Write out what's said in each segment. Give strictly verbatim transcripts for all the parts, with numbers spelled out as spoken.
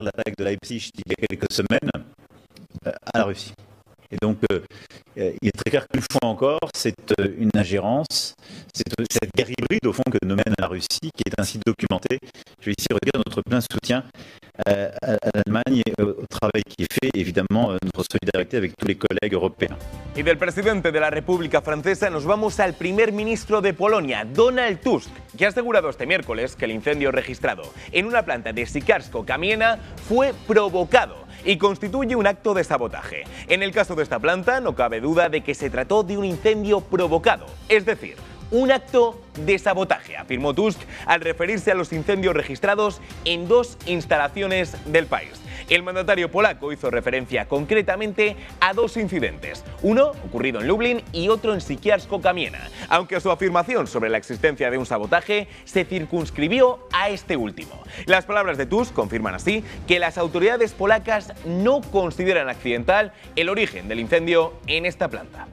l'attaque de Leipzig il y a quelques semaines euh, à la Russie. Et donc, euh, il est très clair qu'une fois encore, c'est euh, une ingérence, c'est euh, cette guerre hybride, au fond, que nous mène la Russie, qui est ainsi documentée. Je vais ici redire notre plein soutien euh, à, à l'Allemagne et au travail qui est fait, évidemment, euh, notre solidarité avec tous les collègues européens. Y del presidente de la República Francesa nos vamos al primer ministro de Polonia, Donald Tusk, que ha asegurado este miércoles que el incendio registrado en una planta de Siekiersko-Kamienna fue provocado y constituye un acto de sabotaje. En el caso de esta planta no cabe duda de que se trató de un incendio provocado, es decir, un acto de sabotaje, afirmó Tusk al referirse a los incendios registrados en dos instalaciones del país. El mandatario polaco hizo referencia concretamente a dos incidentes, uno ocurrido en Lublin y otro en Siekiersko-Kamienna, aunque su afirmación sobre la existencia de un sabotaje se circunscribió a este último. Las palabras de Tusk confirman así que las autoridades polacas no consideran accidental el origen del incendio en esta planta.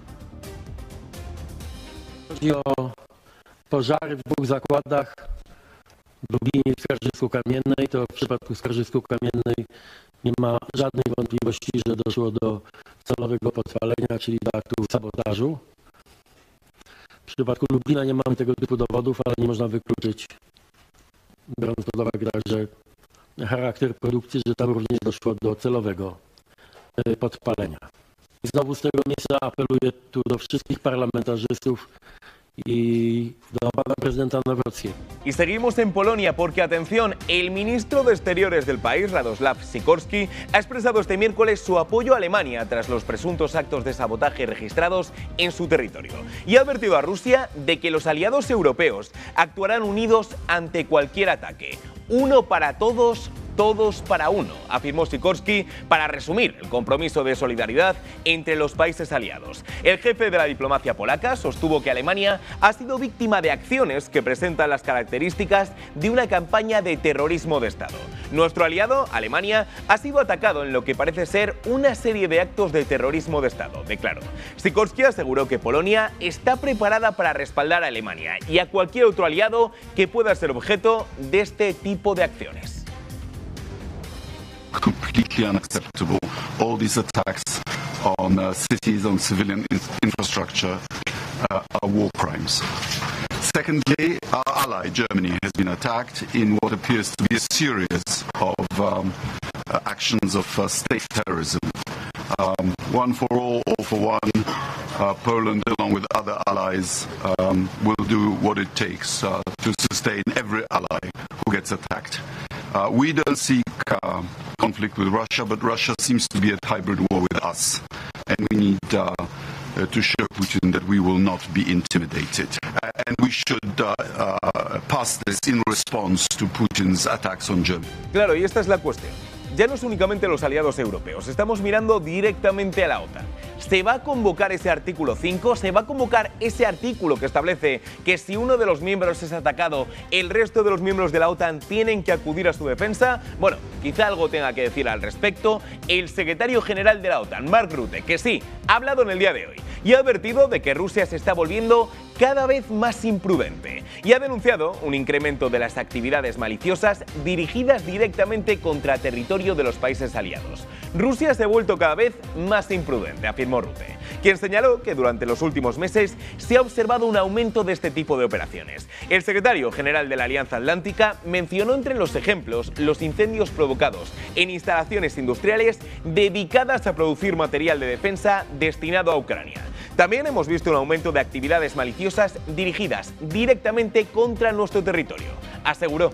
Chodzi o pożary w dwóch zakładach w Lublinie i w Skarżysku-Kamiennej. To w przypadku Skarżysku-Kamiennej nie ma żadnej wątpliwości, że doszło do celowego podpalenia, czyli do aktu sabotażu. W przypadku Lublina nie mamy tego typu dowodów, ale nie można wykluczyć, biorąc pod uwagę także charakter produkcji, że tam również doszło do celowego podpalenia. I znowu z tego miejsca apeluję tu do wszystkich parlamentarzystów y do pana prezydenta Nawrockiego. Y seguimos en Polonia porque, atención, el ministro de Exteriores del país, Radosław Sikorski, ha expresado este miércoles su apoyo a Alemania tras los presuntos actos de sabotaje registrados en su territorio y ha advertido a Rusia de que los aliados europeos actuarán unidos ante cualquier ataque. Uno para todos, todos para uno, afirmó Sikorski para resumir el compromiso de solidaridad entre los países aliados. El jefe de la diplomacia polaca sostuvo que Alemania ha sido víctima de acciones que presentan las características de una campaña de terrorismo de Estado. Nuestro aliado, Alemania, ha sido atacado en lo que parece ser una serie de actos de terrorismo de Estado, declaró. Sikorski aseguró que Polonia está preparada para respaldar a Alemania y a cualquier otro aliado que pueda ser objeto de este tipo de acciones. Completely unacceptable. All these attacks on uh, cities, on civilian in infrastructure uh, are war crimes. Secondly, our ally Germany has been attacked in what appears to be a series of um, uh, actions of uh, state terrorism. Um, one for all, all for one. Uh, Poland, along with other allies, um, will do what it takes uh, to sustain every ally who gets attacked. Uh, we don't seek uh, conflict with Russia, but Russia seems to be at hybrid war with us, and we need uh, uh, to show Putin that we will not be intimidated. Uh, and we should uh, uh, pass this in response to Putin's attacks on Germany. Claro, y esta es la cuestión. Ya no es únicamente los aliados europeos, estamos mirando directamente a la OTAN. ¿Se va a convocar ese artículo cinco? ¿Se va a convocar ese artículo que establece que si uno de los miembros es atacado, el resto de los miembros de la OTAN tienen que acudir a su defensa? Bueno, quizá algo tenga que decir al respecto el secretario general de la OTAN, Mark Rutte, que sí, ha hablado en el día de hoy y ha advertido de que Rusia se está volviendo cada vez más imprudente y ha denunciado un incremento de las actividades maliciosas dirigidas directamente contra territorio de los países aliados. Rusia se ha vuelto cada vez más imprudente, afirmó Rutte, quien señaló que durante los últimos meses se ha observado un aumento de este tipo de operaciones. El secretario general de la Alianza Atlántica mencionó entre los ejemplos los incendios provocados en instalaciones industriales dedicadas a producir material de defensa destinado a Ucrania. También hemos visto un aumento de actividades maliciosas dirigidas directamente contra nuestro territorio, aseguró.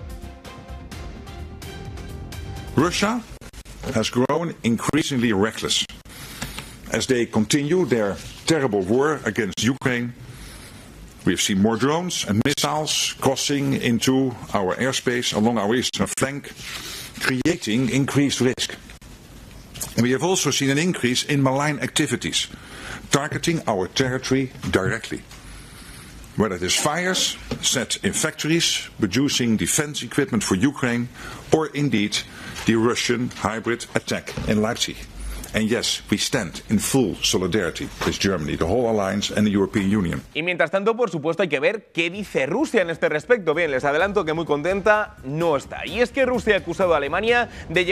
Russia has grown increasingly reckless as they continue their terrible war against Ukraine. We have seen more drones and missiles crossing into our airspace along our eastern flank, creating increased risk. And we have also seen an increase in malign activities, targeting our territory directly. Whether it is fires set in factories producing defense equipment for Ukraine, or indeed the Russian hybrid attack in Leipzig. And yes, we stand in full solidarity with Germany, the whole alliance and the European Union. Y mientras tanto, por supuesto, hay que ver qué dice Rusia en este respecto. Bien, les adelanto que muy contenta no está. Y es que Rusia ha acusado a Alemania de llevar